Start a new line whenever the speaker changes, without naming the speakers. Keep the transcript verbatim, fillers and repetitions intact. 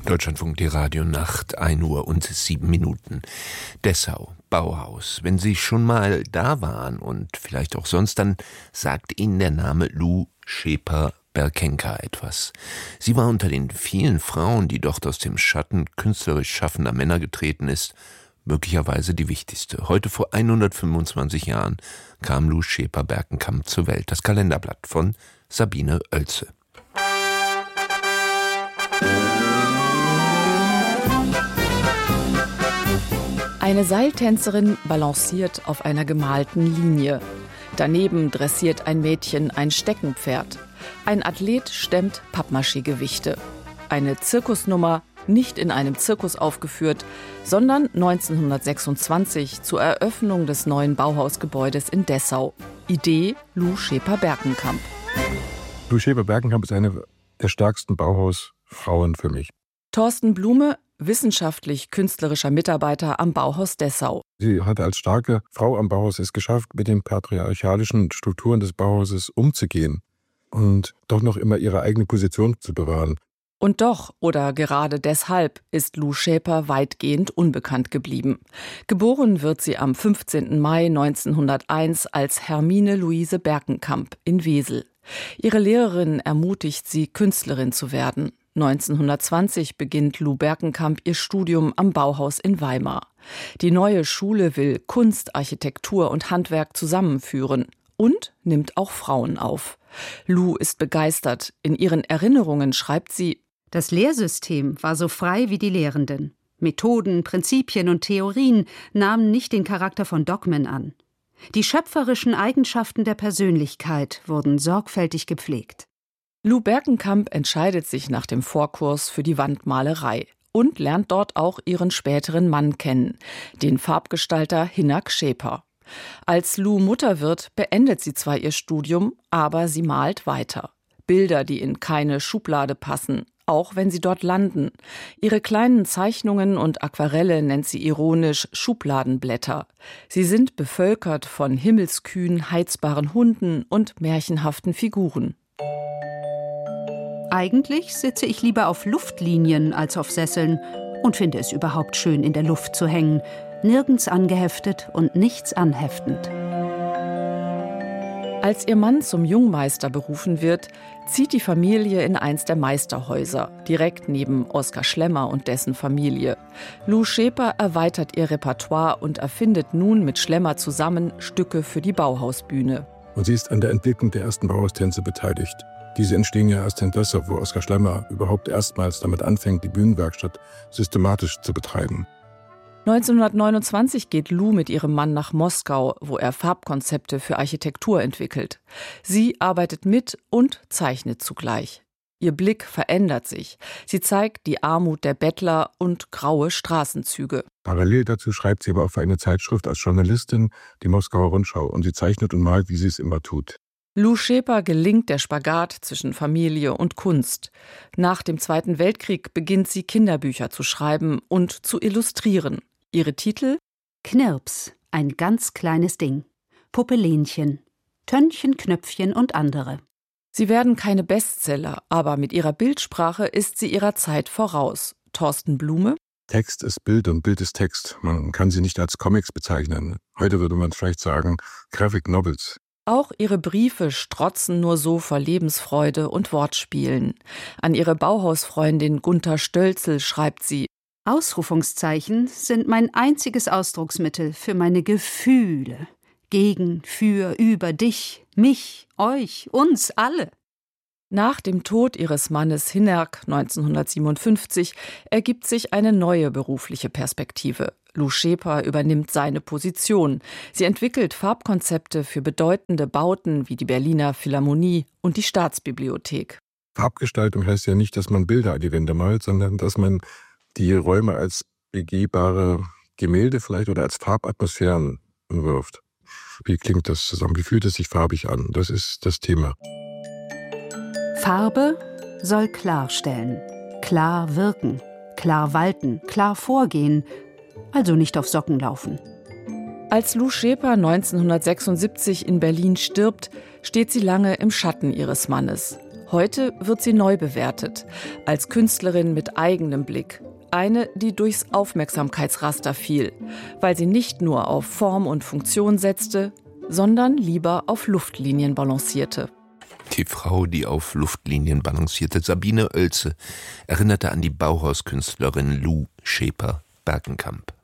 Deutschlandfunk, die Radionacht, ein Uhr und sieben Minuten. Dessau, Bauhaus. Wenn Sie schon mal da waren und vielleicht auch sonst, dann sagt Ihnen der Name Lou Scheper-Berkenka etwas. Sie war unter den vielen Frauen, die dort aus dem Schatten künstlerisch schaffender Männer getreten ist, möglicherweise die wichtigste. Heute vor hundertfünfundzwanzig Jahren kam Lou Scheper-Berkenkamp zur Welt. Das Kalenderblatt von Sabine Oelze.
Eine Seiltänzerin balanciert auf einer gemalten Linie. Daneben dressiert ein Mädchen ein Steckenpferd. Ein Athlet stemmt Pappmaché-Gewichte. Eine Zirkusnummer, nicht in einem Zirkus aufgeführt, sondern neunzehnhundertsechsundzwanzig zur Eröffnung des neuen Bauhausgebäudes in Dessau. Idee Lou Scheper-Berkenkamp.
Lou Scheper-Berkenkamp ist eine der stärksten Bauhausfrauen für mich.
Thorsten Blume, wissenschaftlich-künstlerischer Mitarbeiter am Bauhaus Dessau.
Sie hatte als starke Frau am Bauhaus es geschafft, mit den patriarchalischen Strukturen des Bauhauses umzugehen und doch noch immer ihre eigene Position zu bewahren.
Und doch, oder gerade deshalb, ist Lou Scheper weitgehend unbekannt geblieben. Geboren wird sie am fünfzehnten Mai neunzehnhunderteins als Hermine Luise Berkenkamp in Wesel. Ihre Lehrerin ermutigt sie, Künstlerin zu werden. neunzehnhundertzwanzig beginnt Lou Berkenkamp ihr Studium am Bauhaus in Weimar. Die neue Schule will Kunst, Architektur und Handwerk zusammenführen und nimmt auch Frauen auf. Lou ist begeistert. In ihren Erinnerungen schreibt sie:
Das Lehrsystem war so frei wie die Lehrenden. Methoden, Prinzipien und Theorien nahmen nicht den Charakter von Dogmen an. Die schöpferischen Eigenschaften der Persönlichkeit wurden sorgfältig gepflegt.
Lou Berkenkamp entscheidet sich nach dem Vorkurs für die Wandmalerei und lernt dort auch ihren späteren Mann kennen, den Farbgestalter Hinnerk Scheper. Als Lou Mutter wird, beendet sie zwar ihr Studium, aber sie malt weiter. Bilder, die in keine Schublade passen, auch wenn sie dort landen. Ihre kleinen Zeichnungen und Aquarelle nennt sie ironisch Schubladenblätter. Sie sind bevölkert von himmelskühn heizbaren Hunden und märchenhaften Figuren.
Eigentlich sitze ich lieber auf Luftlinien als auf Sesseln und finde es überhaupt schön, in der Luft zu hängen, nirgends angeheftet und nichts anheftend.
Als ihr Mann zum Jungmeister berufen wird, zieht die Familie in eins der Meisterhäuser, direkt neben Oskar Schlemmer und dessen Familie. Lou Scheper erweitert ihr Repertoire und erfindet nun mit Schlemmer zusammen Stücke für die Bauhausbühne.
Und sie ist an der Entwicklung der ersten Bauhaustänze beteiligt. Diese entstehen ja erst in Dessau, wo Oskar Schlemmer überhaupt erstmals damit anfängt, die Bühnenwerkstatt systematisch zu betreiben.
neunzehnhundertneunundzwanzig geht Lou mit ihrem Mann nach Moskau, wo er Farbkonzepte für Architektur entwickelt. Sie arbeitet mit und zeichnet zugleich. Ihr Blick verändert sich. Sie zeigt die Armut der Bettler und graue Straßenzüge.
Parallel dazu schreibt sie aber auch für eine Zeitschrift als Journalistin, die Moskauer Rundschau, und sie zeichnet und malt, wie sie es immer tut.
Lou Scheper gelingt der Spagat zwischen Familie und Kunst. Nach dem Zweiten Weltkrieg beginnt sie Kinderbücher zu schreiben und zu illustrieren. Ihre Titel:
Knirps, ein ganz kleines Ding. Puppelenchen, Tönnchen, Knöpfchen und andere.
Sie werden keine Bestseller, aber mit ihrer Bildsprache ist sie ihrer Zeit voraus. Thorsten Blume:
Text ist Bild und Bild ist Text. Man kann sie nicht als Comics bezeichnen. Heute würde man vielleicht sagen Graphic Novels.
Auch ihre Briefe strotzen nur so vor Lebensfreude und Wortspielen. An ihre Bauhausfreundin Gunther Stölzel schreibt sie:
Ausrufungszeichen sind mein einziges Ausdrucksmittel für meine Gefühle. Gegen, für, über dich, mich, euch, uns alle.
Nach dem Tod ihres Mannes Hinnerk neunzehnhundertsiebenundfünfzig ergibt sich eine neue berufliche Perspektive. Lou Scheper übernimmt seine Position. Sie entwickelt Farbkonzepte für bedeutende Bauten wie die Berliner Philharmonie und die Staatsbibliothek.
Farbgestaltung heißt ja nicht, dass man Bilder an die Wände malt, sondern dass man die Räume als begehbare Gemälde vielleicht oder als Farbatmosphären entwirft. Wie klingt das zusammen? Wie fühlt es sich farbig an? Das ist das Thema.
Farbe soll klarstellen, klar wirken, klar walten, klar vorgehen, also nicht auf Socken laufen.
Als Lou Scheper neunzehnhundertsechsundsiebzig in Berlin stirbt, steht sie lange im Schatten ihres Mannes. Heute wird sie neu bewertet, als Künstlerin mit eigenem Blick. Eine, die durchs Aufmerksamkeitsraster fiel, weil sie nicht nur auf Form und Funktion setzte, sondern lieber auf Luftlinien balancierte.
Die Frau, die auf Luftlinien balancierte, Sabine Oelze, erinnerte an die Bauhauskünstlerin Lou Scheper-Bergenkamp.